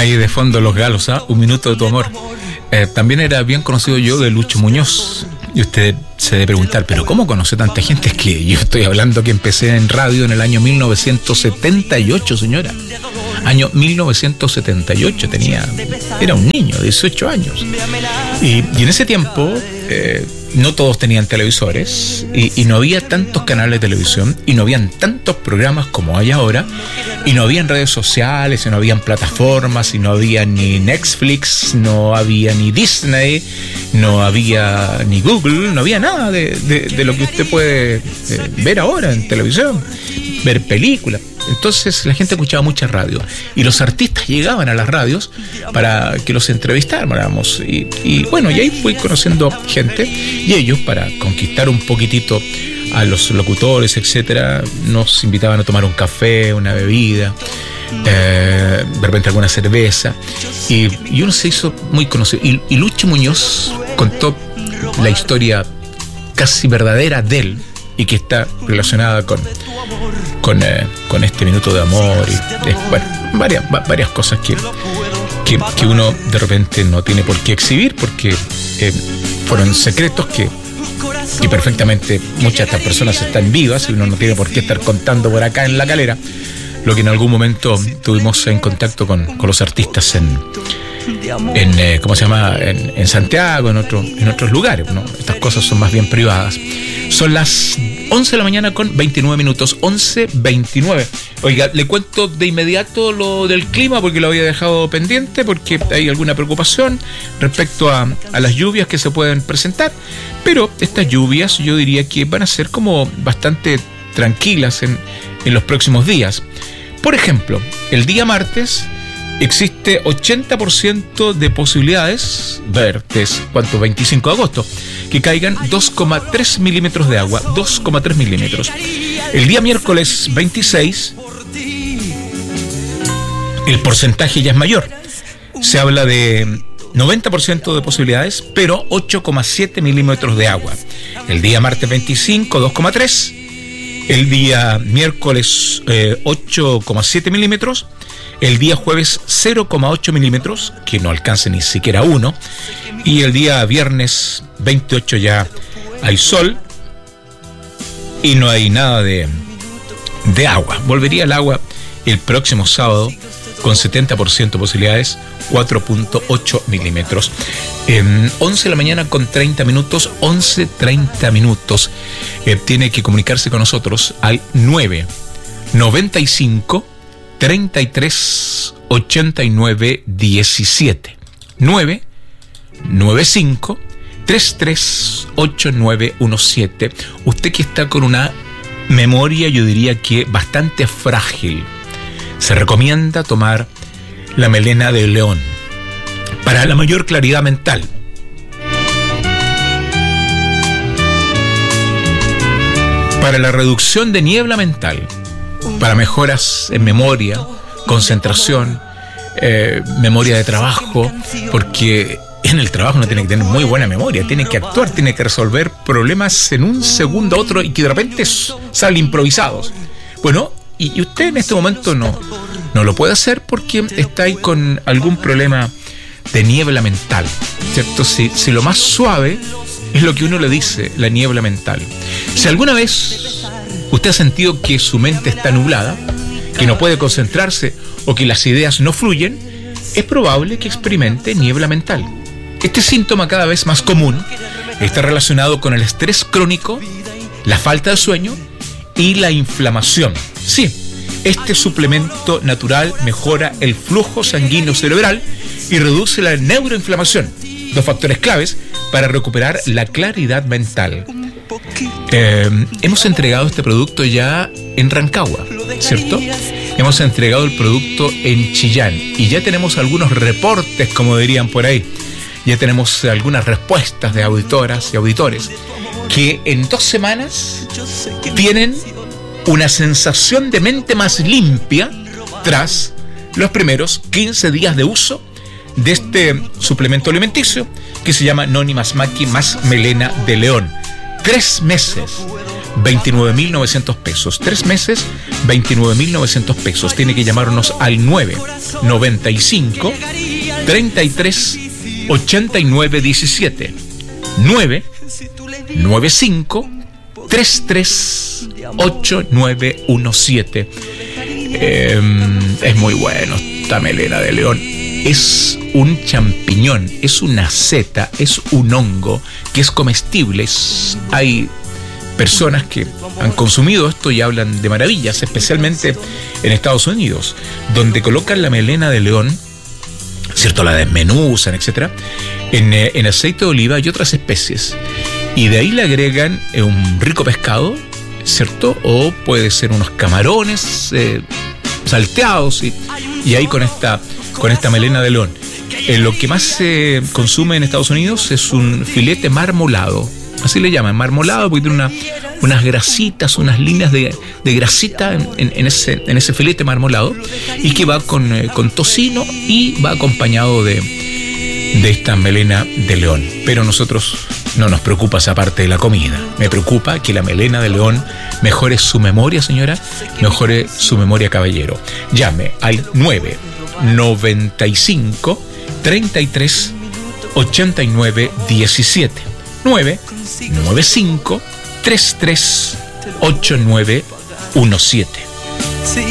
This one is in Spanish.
Ahí de fondo Los Galos, Un minuto de tu amor. También era bien conocido yo de Lucho Muñoz. Y usted se debe preguntar, ¿pero cómo conoce tanta gente? Es que yo estoy hablando que empecé en radio en el año 1978, señora. Año 1978, era un niño, 18 años. Y en ese tiempo no todos tenían televisores y no había tantos canales de televisión y no habían tantos programas como hay ahora y no habían redes sociales y no habían plataformas y no había ni Netflix, no había ni Disney, no había ni Google, no había nada de lo que usted puede ver ahora en televisión, ver películas. Entonces la gente escuchaba mucha radio y los artistas llegaban a las radios para que los entrevistáramos y bueno, y ahí fui conociendo gente y ellos, para conquistar un poquitito a los locutores, etcétera, nos invitaban a tomar un café, una bebida, de repente alguna cerveza y uno se hizo muy conocido y Lucho Muñoz contó la historia casi verdadera de él y que está relacionada con este minuto de amor y bueno, varias cosas que uno de repente no tiene por qué exhibir porque fueron secretos que perfectamente muchas de estas personas están vivas y uno no tiene por qué estar contando por acá en La Calera lo que en algún momento tuvimos en contacto con los artistas en ¿cómo se llama? En Santiago, en otros lugares, ¿no? Estas cosas son más bien privadas. Son las 11 de la mañana con 29 minutos, 11:29. Oiga, le cuento de inmediato lo del clima porque lo había dejado pendiente, porque hay alguna preocupación respecto a las lluvias que se pueden presentar, pero estas lluvias yo diría que van a ser como bastante tranquilas en los próximos días. Por ejemplo, el día martes existe 80% de posibilidades, 25 de agosto, que caigan 2,3 milímetros de agua, 2,3 milímetros. El día miércoles 26, el porcentaje ya es mayor. Se habla de 90% de posibilidades, pero 8,7 milímetros de agua. El día martes 25, 2,3. El día miércoles 8,7 milímetros. El día jueves 0,8 milímetros, que no alcance ni siquiera 1. Y el día viernes 28 ya hay sol y no hay nada de agua. Volvería el agua el próximo sábado con 70% de posibilidades, 4,8 milímetros. 11 de la mañana con 30 minutos, 11:30 minutos. Tiene que comunicarse con nosotros al 995 33 89 17 995 33 89 17. Usted que está con una memoria, yo diría que bastante frágil, se recomienda tomar la melena de león para la mayor claridad mental. Para la reducción de niebla mental, para mejoras en memoria, concentración, memoria de trabajo, porque en el trabajo uno tiene que tener muy buena memoria, tiene que actuar, tiene que resolver problemas en un segundo a otro y que de repente salen improvisados. Bueno, y usted en este momento no lo puede hacer porque está ahí con algún problema de niebla mental, ¿cierto? Si lo más suave es lo que uno le dice, la niebla mental. Si alguna vez usted ha sentido que su mente está nublada, que no puede concentrarse o que las ideas no fluyen, es probable que experimente niebla mental. Este síntoma, cada vez más común, está relacionado con el estrés crónico, la falta de sueño y la inflamación. Sí, este suplemento natural mejora el flujo sanguíneo cerebral y reduce la neuroinflamación, dos factores claves para recuperar la claridad mental. Hemos entregado este producto ya en Rancagua, ¿cierto? Hemos entregado el producto en Chillán y ya tenemos algunos reportes, como dirían por ahí. Ya tenemos algunas respuestas de auditoras y auditores que en 2 semanas tienen una sensación de mente más limpia tras los primeros 15 días de uso de este suplemento alimenticio que se llama Noni más Maqui más Melena de León. 3 meses, 29.900 pesos. 3 meses, 29.900 pesos. Tiene que llamarnos al 995 33 89 17. 995 33 8917. Es muy bueno esta melena de león. Es un champiñón, es una seta, es un hongo que es comestible. Hay personas que han consumido esto y hablan de maravillas, especialmente en Estados Unidos, donde colocan la melena de león, ¿cierto? La desmenuzan, etcétera, en aceite de oliva y otras especies. Y de ahí le agregan un rico pescado, ¿cierto? O puede ser unos camarones salteados y ahí con esta melena de león. Lo que más se consume en Estados Unidos es un filete marmolado. Así le llaman, marmolado, porque tiene unas grasitas, unas líneas de grasita en ese filete marmolado, y que va con tocino y va acompañado de esta melena de león. Pero nosotros no nos preocupa esa parte de la comida. Me preocupa que la melena de león mejore su memoria, señora, mejore su memoria, caballero. Llame al 995 33 89 17. 995 33 89 17.